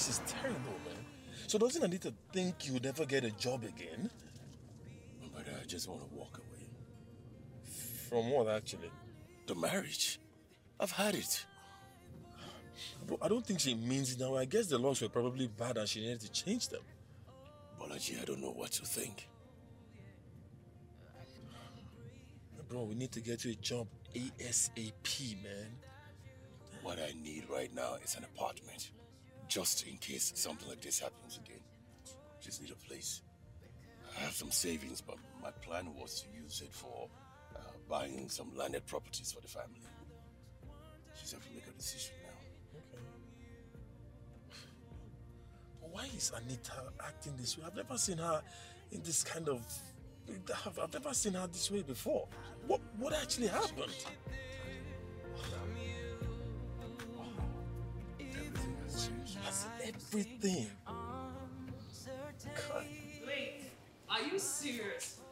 This is terrible, man. So doesn't Anita think you'll never get a job again? But I just want to walk away. From what, actually? The marriage. I've had it. I don't think she means it now. I guess the laws were probably bad and she needed to change them. Bolaji, I don't know what to think. Bro, we need to get you a job ASAP, man. What I need right now is an apartment. Just in case something like this happens again. Just need a place. I have some savings, but my plan was to use it for buying some landed properties for the family. She's have to make a decision now. Okay. Why is Anita acting this way? I've never seen her in this kind of... I've never seen her this way before. What actually happened? Everything has changed. That's everything. God. Wait, are you serious?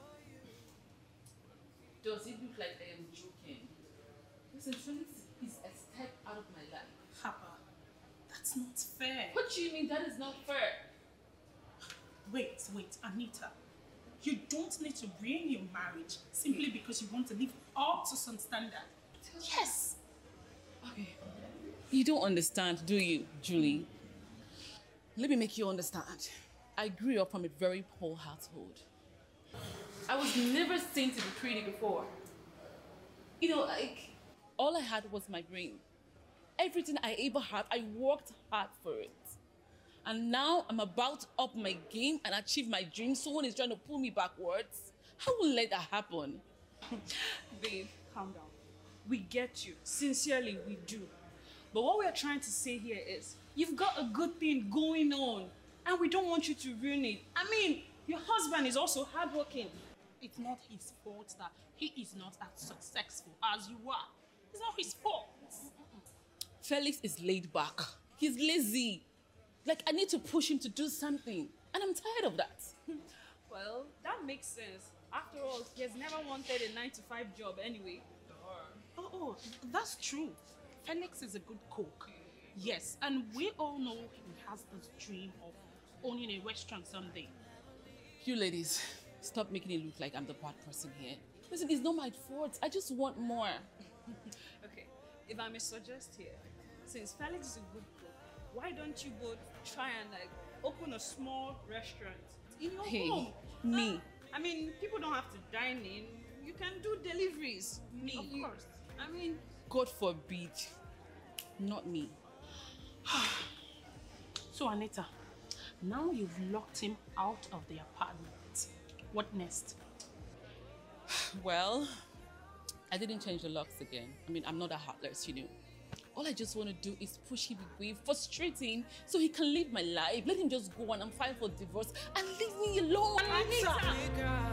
Does it look like I am joking? Listen, Felix is a step out of my life. Papa, that's not fair. What do you mean that is not fair? Wait, Anita. You don't need to ruin your marriage simply because you want to live up to some standard. Yes. Okay. You don't understand, do you, Julie? Let me make you understand. I grew up from a very poor household. I was never seen to be pretty before. You know, like, all I had was my brain. Everything I ever had, I worked hard for it. And now I'm about to up my game and achieve my dream. Someone is trying to pull me backwards. I won't let that happen. Babe, calm down. We get you. Sincerely, we do. But what we are trying to say here is, you've got a good thing going on, and we don't want you to ruin it. I mean, your husband is also hardworking. It's not his fault that he is not as successful as you are. It's not his fault. Felix is laid back. He's lazy. Like, I need to push him to do something. And I'm tired of that. Well, that makes sense. After all, he has never wanted a 9-to-5 job anyway. Oh, that's true. Felix is a good cook. Yes, and we all know he has this dream of owning a restaurant someday. You ladies, stop making it look like I'm the bad person here. Listen, it's not my fault. I just want more. Okay, if I may suggest here, since Felix is a good cook, why don't you both try and open a small restaurant in your home? Me. I mean, people don't have to dine in. You can do deliveries. Me, of course. I mean, God forbid. Not me. So Anita, now you've locked him out of the apartment. What next? Well, I didn't change the locks again. I mean, I'm not that heartless, you know. All I just want to do is push him away, frustrate him, so he can live my life. Let him just go and I'm fine for divorce and leave me alone. Anita!